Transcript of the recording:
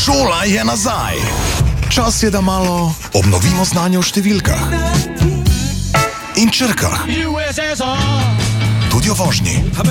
Šola je nazaj. Čas je, da malo obnovimo znanje o številkah in črkah. Tudi o vožnji.